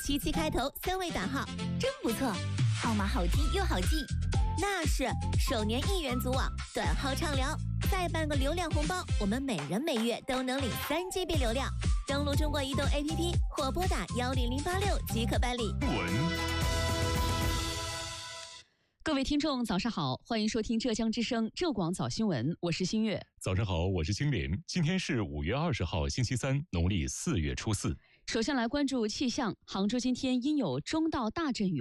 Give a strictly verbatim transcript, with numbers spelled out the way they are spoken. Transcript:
七七开头，三位打号， 真不错，号码好听又好记。 那是首年一元组网，短号畅聊，再办个流量红包，我们每人每月都能领三 G B 流量。登录中国移动 A P P 或拨打幺零零八六即可办理。 各位听众早上好，欢迎收听浙江之声浙广早新闻，我是新月。 早上好，我是金莲。今天是五月二十号星期三，农历四月初四。 首先来关注气象，杭州今天阴有中到大阵雨